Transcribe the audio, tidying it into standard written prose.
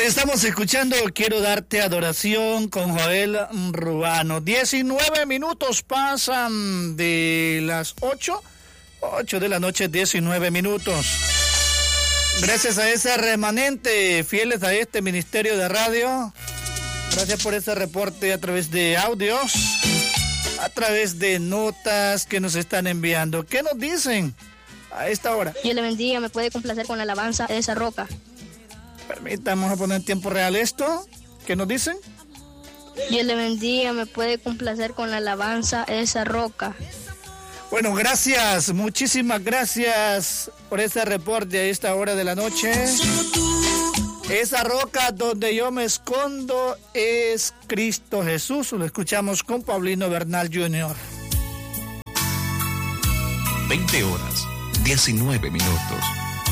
Estamos escuchando Quiero Darte Adoración con Joel Ruano. 19 minutos pasan de las 8 de la noche, 19 minutos. Gracias a ese remanente, fieles a este ministerio de radio. Gracias por ese reporte a través de audios, a través de notas que nos están enviando. ¿Qué nos dicen a esta hora? Dios le bendiga, me puede complacer con la alabanza de esa roca. Permítame, vamos a poner en tiempo real esto. ¿Qué nos dicen? Dios le bendiga, me puede complacer con la alabanza de esa roca. Bueno, gracias, muchísimas gracias por este reporte a esta hora de la noche. Esa roca donde yo me escondo es Cristo Jesús. Lo escuchamos con Paulino Bernal Jr. 20 horas, 19 minutos.